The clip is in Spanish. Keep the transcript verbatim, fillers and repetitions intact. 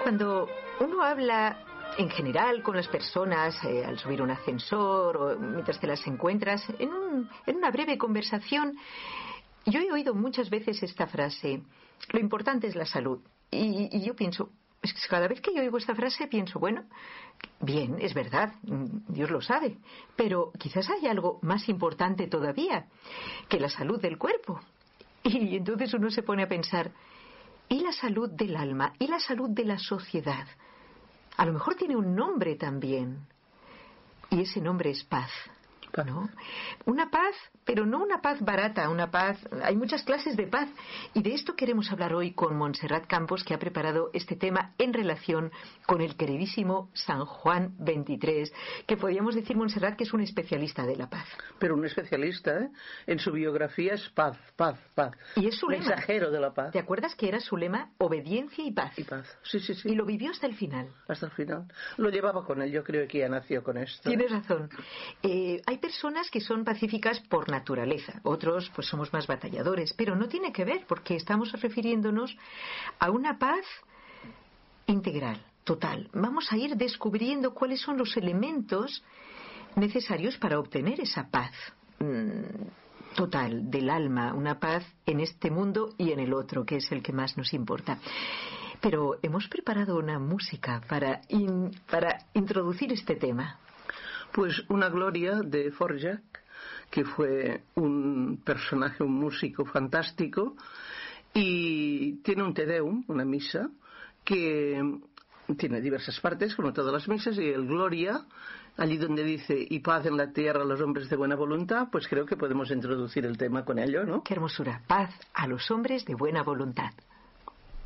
Cuando uno habla en general con las personas eh, al subir un ascensor o mientras te las encuentras en, un, en una breve conversación, yo he oído muchas veces esta frase: lo importante es la salud. Y, y yo pienso, es que cada vez que yo oigo esta frase pienso, bueno, bien, es verdad, Dios lo sabe, pero quizás hay algo más importante todavía que la salud del cuerpo. Y entonces uno se pone a pensar, ¿y la salud del alma? ¿Y la salud de la sociedad? A lo mejor tiene un nombre también, y ese nombre es paz, ¿no? Una paz, pero no una paz barata, una paz... Hay muchas clases de paz, y de esto queremos hablar hoy con Montserrat Campos, que ha preparado este tema en relación con el queridísimo San Juan veintitrés, que podríamos decir, Montserrat, que es un especialista de la paz. Pero un especialista, ¿eh? En su biografía es paz, paz, paz. Y es su lema. Mensajero de la paz. ¿Te acuerdas que era su lema? Obediencia y paz. Y paz, sí, sí, sí. Y lo vivió hasta el final. Hasta el final. Lo llevaba con él, yo creo que ya nació con esto. Tienes razón. Eh, hay personas que son pacíficas por naturaleza, otros pues somos más batalladores, pero no tiene que ver, porque estamos refiriéndonos a una paz integral, total. Vamos a ir descubriendo cuáles son los elementos necesarios para obtener esa paz mmm, total del alma, una paz en este mundo y en el otro, que es el que más nos importa. Pero hemos preparado una música para, in, para introducir este tema. Pues una gloria de Dvořák, que fue un personaje, un músico fantástico, y tiene un Te Deum, una misa, que tiene diversas partes, como todas las misas, y el Gloria, allí donde dice y paz en la tierra a los hombres de buena voluntad, pues creo que podemos introducir el tema con ello, ¿no? Qué hermosura, paz a los hombres de buena voluntad.